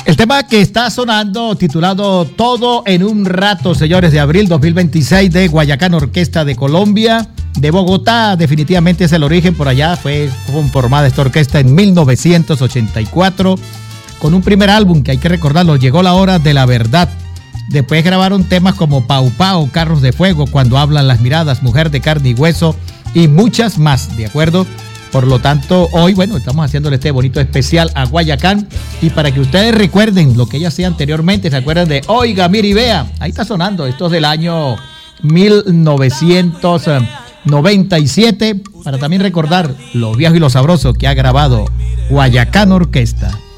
El tema que está sonando, titulado Todo en un rato, señores, de abril 2026, de Guayacán Orquesta de Colombia, de Bogotá. Definitivamente es el origen. Por allá fue conformada esta orquesta en 1984 con un primer álbum que hay que recordarlo, Llegó la hora de la verdad. Después grabaron temas como Pau Pau, Carros de Fuego, Cuando hablan las miradas, Mujer de carne y hueso y muchas más, ¿de acuerdo? Por lo tanto, hoy, bueno, estamos haciéndole este bonito especial a Guayacán, y para que ustedes recuerden lo que ella hacía anteriormente, se acuerdan de Oiga, mire y vea, ahí está sonando, esto es del año 1997, para también recordar lo viejo y lo sabroso que ha grabado Guayacán Orquesta.